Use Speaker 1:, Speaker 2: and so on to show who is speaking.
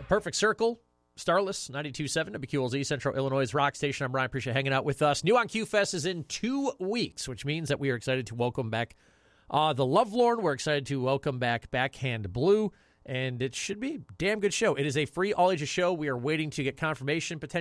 Speaker 1: Perfect Circle, Starless, 92.7 WQLZ, Central Illinois' rock station. I'm Ryan. Appreciate hanging out with us. New on Q-Fest is in 2 weeks, which means that we are excited to welcome back the Lovelorn. We're excited to welcome back Backhand Blue, and it should be a damn good show. It is a free all-ages show. We are waiting to get confirmation, potentially.